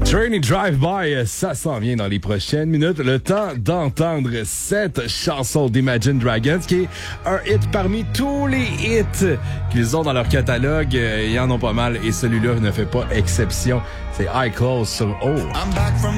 Journey Drive-By, ça s'en vient dans les prochaines minutes. Le temps d'entendre cette chanson d'Imagine Dragons, qui est un hit parmi tous les hits qu'ils ont dans leur catalogue. Ils en ont pas mal et celui-là ne fait pas exception. C'est High Clothes sur O. I'm back from